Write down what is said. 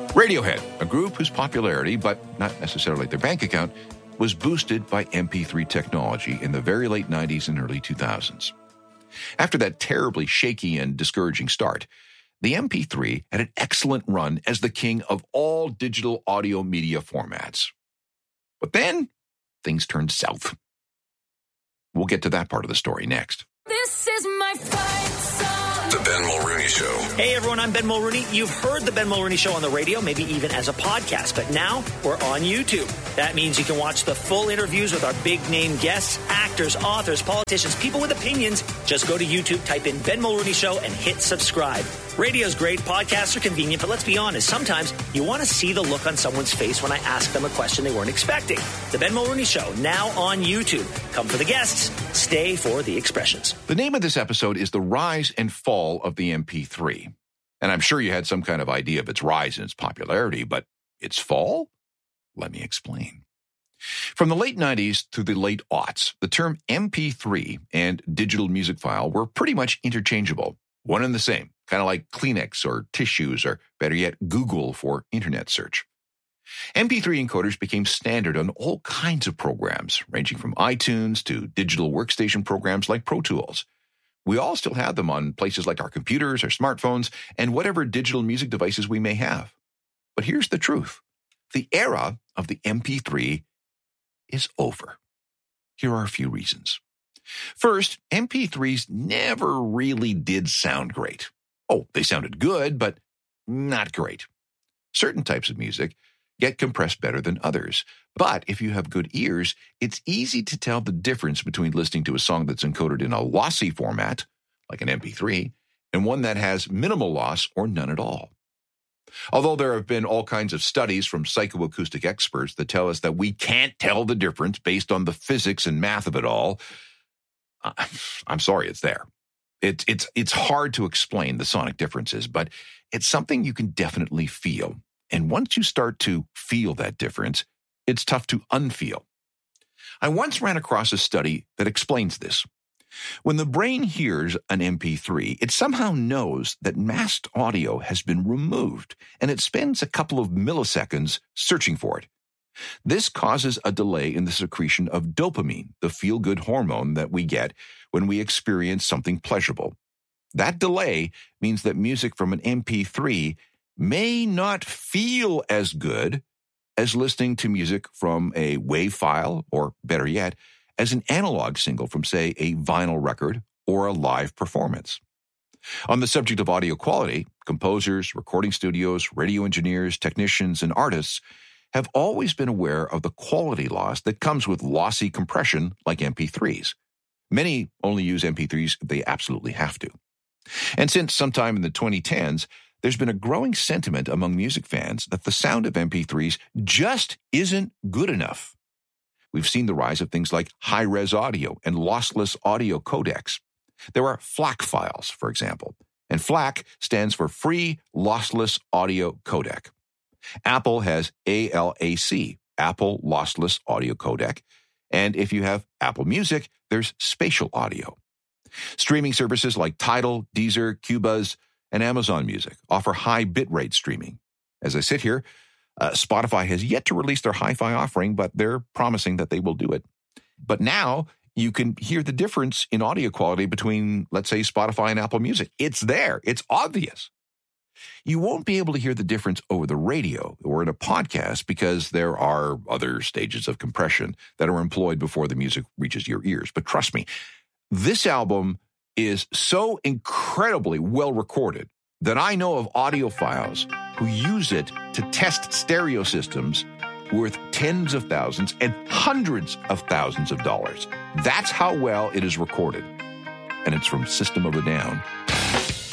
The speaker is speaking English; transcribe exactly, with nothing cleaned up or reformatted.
Radiohead, a group whose popularity, but not necessarily their bank account, was boosted by M P three technology in the very late nineties and early two thousands. After that terribly shaky and discouraging start, the M P three had an excellent run as the king of all digital audio media formats. But then, things turned south. We'll get to that part of the story next. This is my fight song. The Ben Mulrooney Show. Hey everyone, I'm Ben Mulrooney. You've heard the Ben Mulrooney Show on the radio, maybe even as a podcast, but now we're on YouTube. That means you can watch the full interviews with our big name guests, actors, authors, politicians, people with opinions. Just go to YouTube, type in Ben Mulrooney Show, and hit subscribe. Radio's great, podcasts are convenient, but let's be honest, sometimes you want to see the look on someone's face when I ask them a question they weren't expecting. The Ben Mulrooney Show, now on YouTube. Come for the guests, stay for the expressions. The name of this episode is The Rise and Fall of the M P three. And I'm sure you had some kind of idea of its rise and its popularity, but its fall? Let me explain. From the late nineties to the late aughts, the term M P three and digital music file were pretty much interchangeable, one and the same, kind of like Kleenex or tissues, or better yet, Google for internet search. M P three encoders became standard on all kinds of programs, ranging from iTunes to digital workstation programs like Pro Tools. We all still have them on places like our computers, our smartphones, and whatever digital music devices we may have. But here's the truth. The era of the M P three is over. Here are a few reasons. First, M P threes never really did sound great. Oh, they sounded good, but not great. Certain types of music get compressed better than others. But if you have good ears, it's easy to tell the difference between listening to a song that's encoded in a lossy format, like an M P three, and one that has minimal loss or none at all. Although there have been all kinds of studies from psychoacoustic experts that tell us that we can't tell the difference based on the physics and math of it all, I'm sorry, it's there. It's it's it's hard to explain the sonic differences, but it's something you can definitely feel. And once you start to feel that difference, it's tough to unfeel. I once ran across a study that explains this. When the brain hears an M P three, it somehow knows that masked audio has been removed, and it spends a couple of milliseconds searching for it. This causes a delay in the secretion of dopamine, the feel-good hormone that we get when we experience something pleasurable. That delay means that music from an M P three may not feel as good as listening to music from a WAV file, or better yet, as an analog single from, say, a vinyl record or a live performance. On the subject of audio quality, composers, recording studios, radio engineers, technicians, and artists have always been aware of the quality loss that comes with lossy compression like M P threes. Many only use M P threes if they absolutely have to. And since sometime in the twenty tens, there's been a growing sentiment among music fans that the sound of M P threes just isn't good enough. We've seen the rise of things like high-res audio and lossless audio codecs. There are FLAC files, for example, and FLAC stands for Free Lossless Audio Codec. Apple has A L A C, Apple Lossless Audio Codec, and if you have Apple Music, there's Spatial Audio. Streaming services like Tidal, Deezer, Qobuz, and Amazon Music offer high bitrate streaming. As I sit here, uh, Spotify has yet to release their hi-fi offering, but they're promising that they will do it. But now you can hear the difference in audio quality between, let's say, Spotify and Apple Music. It's there. It's obvious. You won't be able to hear the difference over the radio or in a podcast because there are other stages of compression that are employed before the music reaches your ears. But trust me, this album is so incredibly well recorded that I know of audiophiles who use it to test stereo systems worth tens of thousands and hundreds of thousands of dollars. That's how well it is recorded. And it's from System of a Down